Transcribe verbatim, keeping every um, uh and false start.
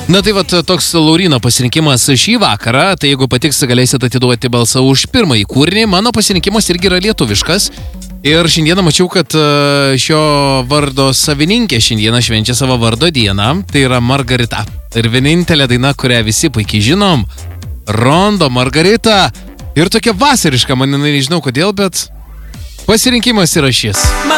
Na tai vat toks Lauryno pasirinkimas šį vakarą, tai jeigu patiks, galėsit atiduoti balsą už pirmąjį kūrinį. Mano pasirinkimas irgi yra lietuviškas. Ir šiandieną mačiau, kad šio vardo savininkė šiandieną švenčia savo vardo dieną. Tai yra Margarita. Ir vienintelė daina, kurią visi puikiai žinom, Rondo Margarita. Ir tokia vasariška, man nežinau kodėl, bet pasirinkimas yra šis.